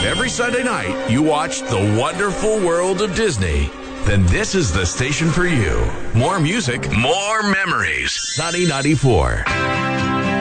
every Sunday night you watch The Wonderful World of Disney, then this is the station for you. More music, more memories. Sunny 94.